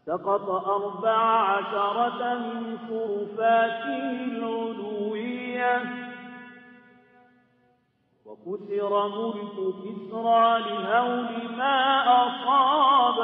سقط 14 من شرفاته العلوية وكسر ملك كسرى لهول ما أصابه